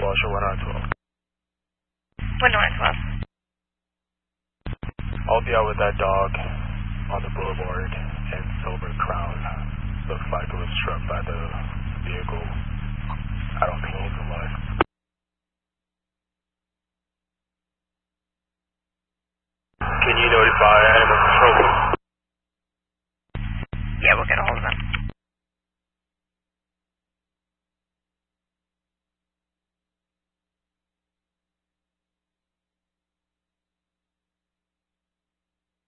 show 112. 112. I'll be out with that dog on the boulevard in Silver Crown. Looks like it was struck by the vehicle. I don't think he's alive. Can you notify